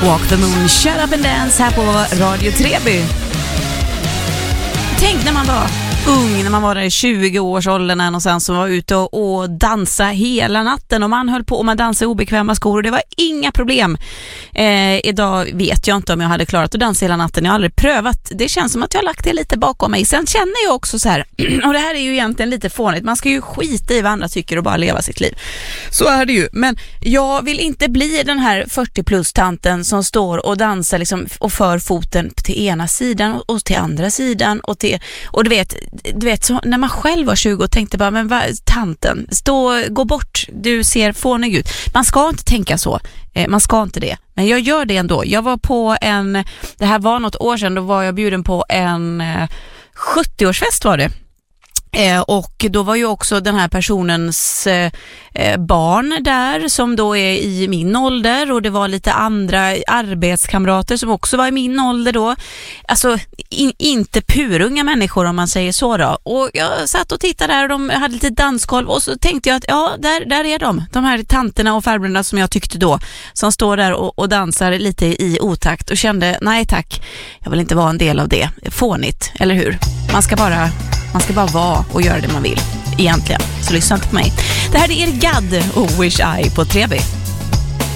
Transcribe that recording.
Walk the Moon, Shut Up and Dance här på Radio Treby. Tänk när man var ung, när man var där i 20-årsåldern någonstans, som var ute och dansa hela natten, och man höll på med dansa i obekväma skor och det var inga problem. Idag vet jag inte om jag hade klarat att dansa hela natten. Jag har aldrig prövat. Det känns som att jag har lagt det lite bakom mig. Sen känner jag också så här, och det här är ju egentligen lite fånigt, man ska ju skita i vad andra tycker och bara leva sitt liv. Så är det ju. Men jag vill inte bli den här 40-plus-tanten som står och dansar liksom, och för foten till ena sidan och till andra sidan och du vet så när man själv var 20 och tänkte bara, men tanten, gå bort, du ser fånig ut. Man ska inte tänka så. Man ska inte det. Men jag gör det ändå. Jag var på det här var något år sedan, då var jag bjuden på en 70-årsfest var det. Och då var ju också den här personens barn där som då är i min ålder, och det var lite andra arbetskamrater som också var i min ålder då. Alltså inte purunga människor om man säger så då. Och jag satt och tittade där och de hade lite dansgolv, och så tänkte jag att ja, där är de här tanterna och farbrorna som jag tyckte då, som står där och dansar lite i otakt, och kände nej tack, jag vill inte vara en del av det. Fånigt, eller hur? Man ska bara vara och göra det man vill egentligen. Så lyssna inte på mig. Det här är Gad och Wish I på Treby.